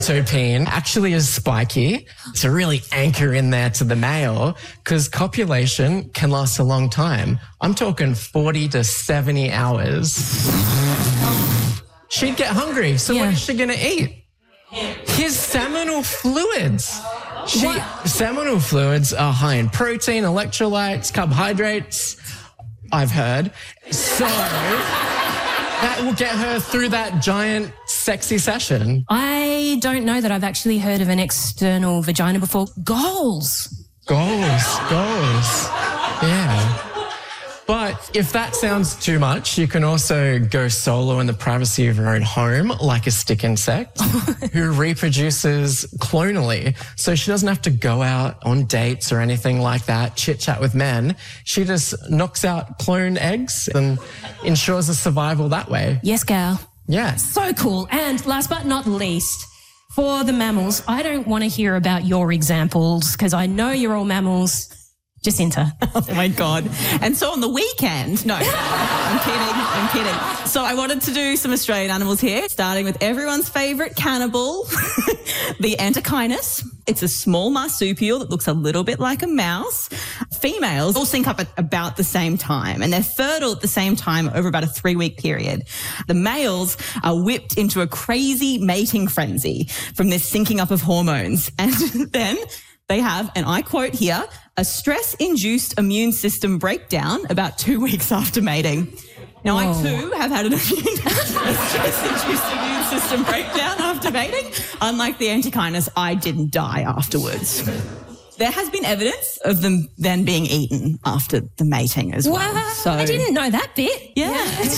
Topine actually is spiky to really anchor in there to the male because copulation can last a long time. I'm talking 40 to 70 hours. She'd get hungry, so what is she going to eat? His seminal fluids. Seminal fluids are high in protein, electrolytes, carbohydrates, I've heard. So that will get her through that giant sexy session. I don't know that I've actually heard of an external vagina before. Goals. Yeah. But if that sounds too much, you can also go solo in the privacy of your own home, like a stick insect, who reproduces clonally. So she doesn't have to go out on dates or anything like that, chit-chat with men. She just knocks out clone eggs and ensures a survival that way. Yes, gal. Yeah. So cool. And last but not least, for the mammals, I don't want to hear about your examples because I know you're all mammals. Jacinta. Oh, my God. And so on the weekend, no, I'm kidding. So I wanted to do some Australian animals here, starting with everyone's favourite cannibal, the Antechinus. It's a small marsupial that looks a little bit like a mouse. Females all sync up at about the same time, and they're fertile at the same time over about a 3-week period. The males are whipped into a crazy mating frenzy from this syncing up of hormones. And then they have, and I quote here, a stress-induced immune system breakdown about 2 weeks after mating. Now, I too have had a stress-induced immune system breakdown after mating. Unlike the Antechinus, I didn't die afterwards. There has been evidence of them then being eaten after the mating as well. Wow, So, I didn't know that bit. yeah.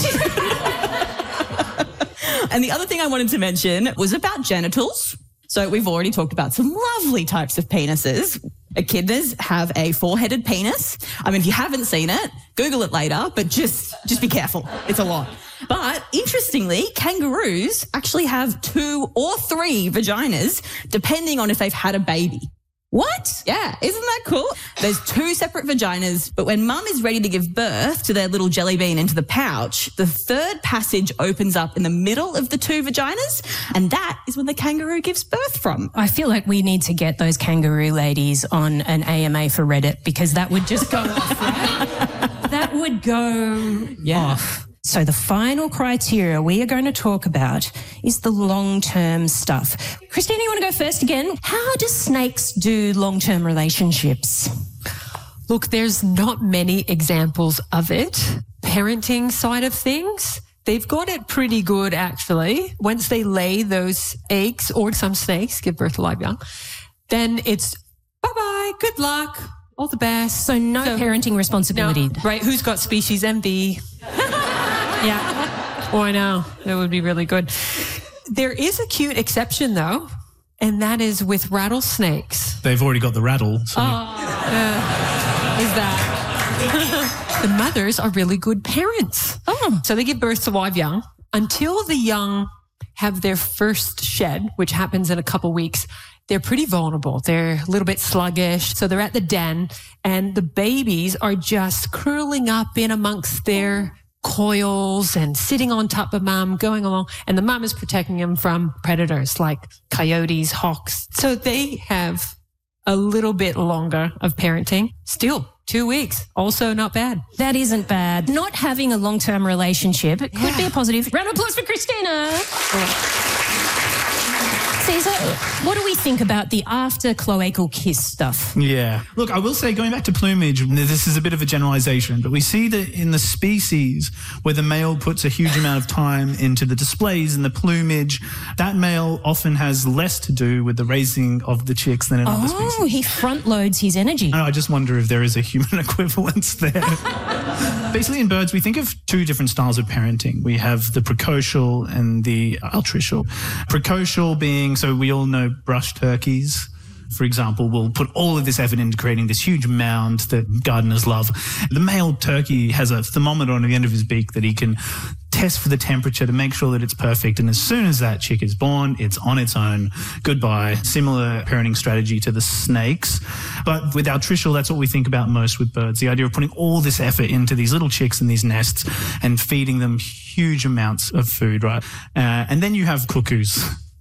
And the other thing I wanted to mention was about genitals. So we've already talked about some lovely types of penises. Echidnas have a 4-headed penis. I mean, if you haven't seen it, Google it later, but just be careful. It's a lot. But interestingly, kangaroos actually have 2 or 3 vaginas, depending on if they've had a baby. What? Yeah, isn't that cool? There's 2 separate vaginas, but when mum is ready to give birth to their little jelly bean into the pouch, the 3rd passage opens up in the middle of the 2 vaginas, and that is when the kangaroo gives birth from. I feel like we need to get those kangaroo ladies on an AMA for Reddit because that would just go off, right? That would go off. So the final criteria we are going to talk about is the long-term stuff. Christina, you want to go first again? How do snakes do long-term relationships? Look, there's not many examples of it. Parenting side of things, they've got it pretty good, actually. Once they lay those eggs, or some snakes give birth to live young, then it's bye-bye, good luck, all the best. So no parenting responsibility. No, right, who's got species envy? Yeah. Oh, I know. That would be really good. There is a cute exception, though, and that is with rattlesnakes. They've already got the rattle. So. Is that? The mothers are really good parents. Oh. So they give birth to live young. Until the young have their first shed, which happens in a couple weeks, they're pretty vulnerable. They're a little bit sluggish. So they're at the den, and the babies are just curling up in amongst their coils and sitting on top of mum, going along, and the mum is protecting them from predators like coyotes, hawks. So they have a little bit longer of parenting. Still, 2 weeks. Also not bad. That isn't bad. Not having a long-term relationship could be a positive. Round of applause for Christina. Caesar, what do we think about the after-cloacal kiss stuff? Yeah. Look, I will say, going back to plumage, this is a bit of a generalization, but we see that in the species where the male puts a huge amount of time into the displays and the plumage, that male often has less to do with the raising of the chicks than in other species. Oh, he front-loads his energy. I just wonder if there is a human equivalence there. Basically, in birds, we think of 2 different styles of parenting. We have the precocial and the altricial. Precocial being, so we all know brush turkeys, for example, will put all of this effort into creating this huge mound that gardeners love. The male turkey has a thermometer on the end of his beak that he can test for the temperature to make sure that it's perfect. And as soon as that chick is born, it's on its own. Goodbye. Similar parenting strategy to the snakes. But with altricial, that's what we think about most with birds. The idea of putting all this effort into these little chicks in these nests and feeding them huge amounts of food, right? And then you have cuckoos.